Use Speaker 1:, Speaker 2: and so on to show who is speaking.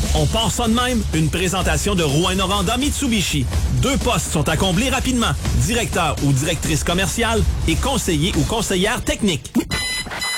Speaker 1: On part ça de même. Une présentation de Rouyn-Noranda Mitsubishi. 2 postes sont à combler rapidement. Directeur ou directrice commerciale et conseiller ou conseillère technique.